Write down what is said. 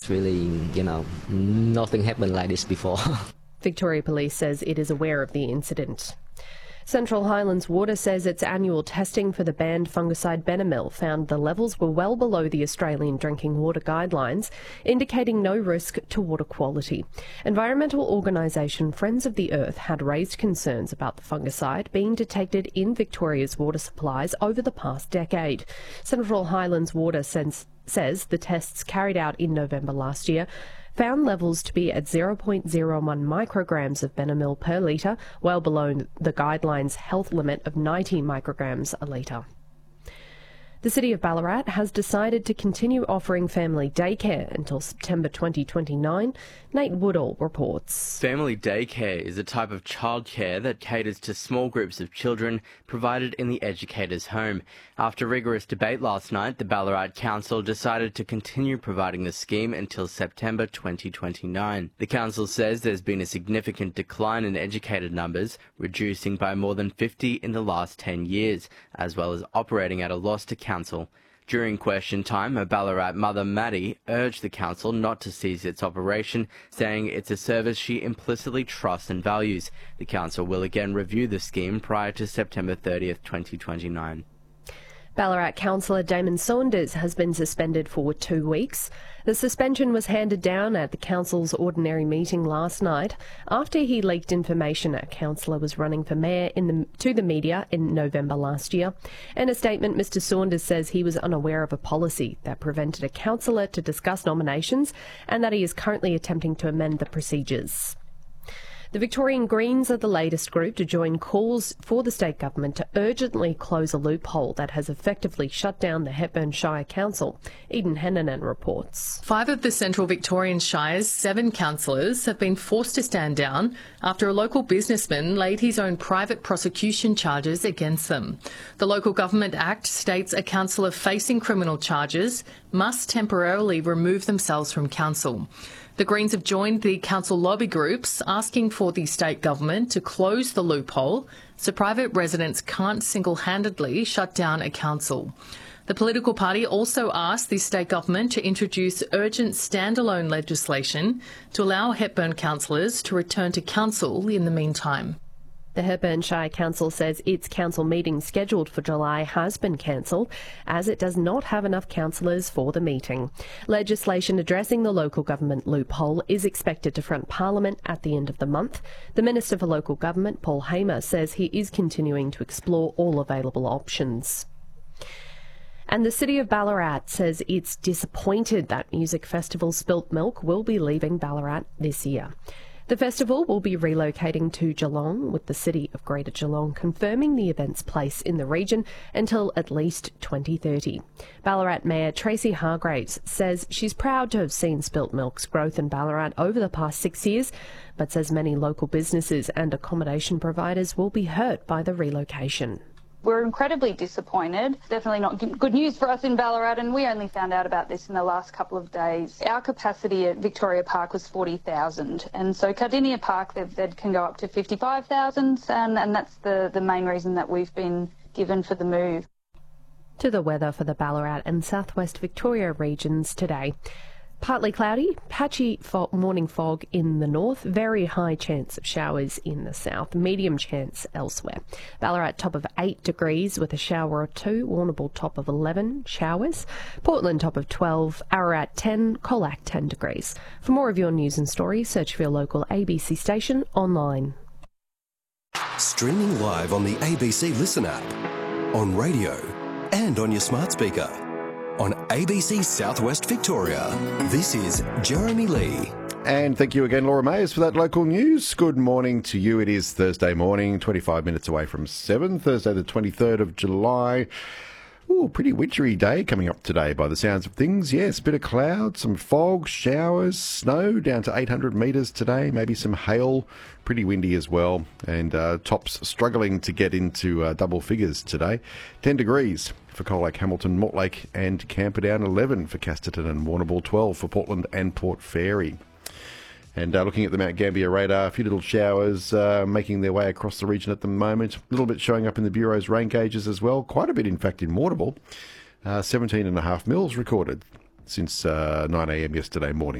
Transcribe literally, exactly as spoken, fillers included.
it's really, you know, nothing happened like this before. Victoria Police says it is aware of the incident. Central Highlands Water says its annual testing for the banned fungicide Benamil found the levels were well below the Australian drinking water guidelines, indicating no risk to water quality. Environmental organisation Friends of the Earth had raised concerns about the fungicide being detected in Victoria's water supplies over the past decade. Central Highlands Water says, says the tests carried out in November last year found levels to be at zero point zero one micrograms of Benamil per litre, well below the guidelines health limit of ninety micrograms a litre. The City of Ballarat has decided to continue offering family daycare until September twenty twenty-nine. Nate Woodall reports. Family daycare is a type of childcare that caters to small groups of children provided in the educator's home. After rigorous debate last night, the Ballarat Council decided to continue providing the scheme until September twenty twenty-nine. The council says there's been a significant decline in educator numbers, reducing by more than fifty in the last ten years, as well as operating at a loss to council. During question time, a Ballarat mother, Maddie, urged the council not to cease its operation, saying it's a service she implicitly trusts and values. The council will again review the scheme prior to September thirtieth, twenty twenty-nine. Ballarat councillor Damon Saunders has been suspended for two weeks. The suspension was handed down at the council's ordinary meeting last night after he leaked information a councillor was running for mayor in the, to the media in November last year. In a statement, Mr Saunders says he was unaware of a policy that prevented a councillor to discuss nominations and that he is currently attempting to amend the procedures. The Victorian Greens are the latest group to join calls for the state government to urgently close a loophole that has effectively shut down the Hepburn Shire Council. Eden Hennanen reports. Five of the Central Victorian Shire's seven councillors have been forced to stand down after a local businessman laid his own private prosecution charges against them. The Local Government Act states a councillor facing criminal charges must temporarily remove themselves from council. The Greens have joined the council lobby groups asking for the state government to close the loophole so private residents can't single-handedly shut down a council. The political party also asked the state government to introduce urgent standalone legislation to allow Hepburn councillors to return to council in the meantime. The Hepburn Shire Council says its council meeting scheduled for July has been cancelled as it does not have enough councillors for the meeting. Legislation addressing the local government loophole is expected to front Parliament at the end of the month. The Minister for Local Government, Paul Hamer, says he is continuing to explore all available options. And the City of Ballarat says it's disappointed that music festival Spilt Milk will be leaving Ballarat this year. The festival will be relocating to Geelong, with the City of Greater Geelong confirming the event's place in the region until at least twenty thirty. Ballarat Mayor Tracy Hargraves says she's proud to have seen Spilt Milk's growth in Ballarat over the past six years, but says many local businesses and accommodation providers will be hurt by the relocation. We're incredibly disappointed. Definitely not good news for us in Ballarat, and we only found out about this in the last couple of days. Our capacity at Victoria Park was forty thousand, and so Cardinia Park they, they can go up to fifty-five thousand, and, and that's the, the main reason that we've been given for the move. To the weather for the Ballarat and southwest Victoria regions today. Partly cloudy, patchy fo- morning fog in the north, very high chance of showers in the south, medium chance elsewhere. Ballarat top of eight degrees with a shower or two, Warrnambool top of eleven, showers. Portland top of twelve, Ararat ten, Colac ten degrees. For more of your news and stories, search for your local A B C station online. Streaming live on the A B C Listen app, on radio and on your smart speaker. On A B C Southwest Victoria, this is Jeremy Lee. And thank you again, Laura Mayers, for that local news. Good morning to you. It is Thursday morning, twenty-five minutes away from seven, Thursday the twenty-third of July. Ooh, pretty wintry day coming up today by the sounds of things. Yes, bit of cloud, some fog, showers, snow down to eight hundred metres today, maybe some hail, pretty windy as well, and uh, tops struggling to get into uh, double figures today. ten degrees for Colac, Hamilton, Mortlake and Camperdown, eleven for Casterton and Warrnambool, twelve for Portland and Port Fairy. And uh, looking at the Mount Gambier radar, a few little showers uh, making their way across the region at the moment. A little bit showing up in the Bureau's rain gauges as well. Quite a bit, in fact, in Warrnambool. Uh, seventeen and a half mils recorded since uh, nine a m yesterday morning.